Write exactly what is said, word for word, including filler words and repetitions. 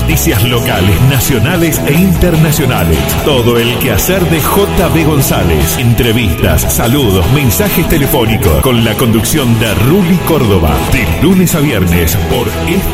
Noticias locales, nacionales e internacionales. Todo el quehacer de J B González. Entrevistas, saludos, mensajes telefónicos. Con la conducción de Ruli Córdoba. De lunes a viernes por esta